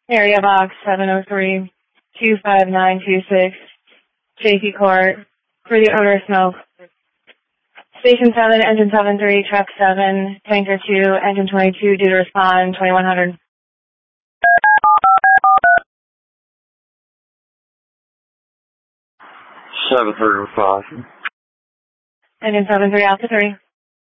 Area box 703-25926, Safety Court, for the odor of smoke. Station 7, Engine 73, Truck 7, Tanker 2, Engine 22, due to respond, 2100. 735. Engine 73, Alpha 3.